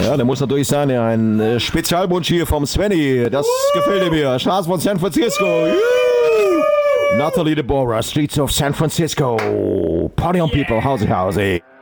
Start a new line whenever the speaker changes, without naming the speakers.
Ja, der muss natürlich sein. Ja, ein Spezialwunsch hier vom Svenny. Das gefällt mir. Straßen von San Francisco. Natalie Deborah, Streets of San Francisco. Party on people, Howsy.